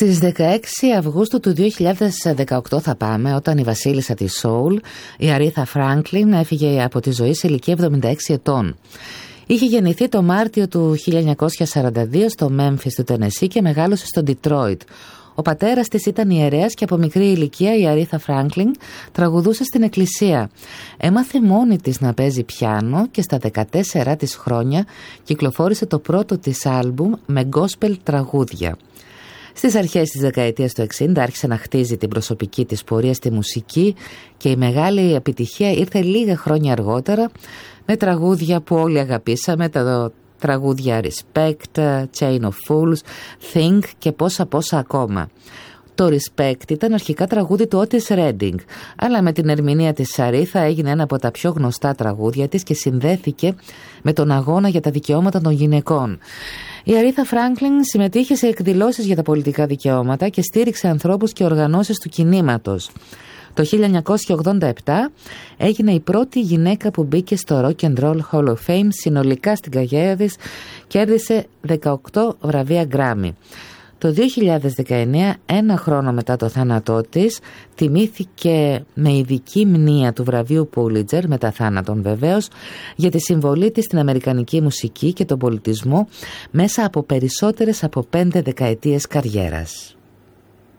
Στις 16 Αυγούστου του 2018 θα πάμε, όταν η βασίλισσα της Soul, η Αρήθα Φράνκλιν, έφυγε από τη ζωή σε ηλικία 76 ετών. Είχε γεννηθεί το Μάρτιο του 1942 στο Μέμφις του Τενεσί και μεγάλωσε στο Ντιτρόιτ. Ο πατέρας της ήταν ιερέας και από μικρή ηλικία η Αρήθα Φράνκλιν τραγουδούσε στην εκκλησία. Έμαθε μόνη της να παίζει πιάνο και στα 14 της χρόνια κυκλοφόρησε το πρώτο της άλμπουμ με gospel τραγούδια. Στις αρχές της δεκαετίας του 60 άρχισε να χτίζει την προσωπική της πορεία στη μουσική και η μεγάλη επιτυχία ήρθε λίγα χρόνια αργότερα με τραγούδια που όλοι αγαπήσαμε, τα τραγούδια Respect, Chain of Fools, Think και πόσα ακόμα. Το Respect ήταν αρχικά τραγούδι του Otis Redding, αλλά με την ερμηνεία της Αρήθα έγινε ένα από τα πιο γνωστά τραγούδια της και συνδέθηκε με τον αγώνα για τα δικαιώματα των γυναικών. Η Αρήθα Φράνκλιν συμμετείχε σε εκδηλώσεις για τα πολιτικά δικαιώματα και στήριξε ανθρώπους και οργανώσεις του κινήματος. Το 1987 έγινε η πρώτη γυναίκα που μπήκε στο Rock and Roll Hall of Fame. Συνολικά στην καριέρα της κέρδισε 18 βραβεία Grammy. Το 2019, ένα χρόνο μετά το θάνατό της, τιμήθηκε με ειδική μνήα του βραβείου Pulitzer, μετά θάνατον βεβαίως, για τη συμβολή της στην αμερικανική μουσική και τον πολιτισμό μέσα από περισσότερες από 5 δεκαετίες καριέρας.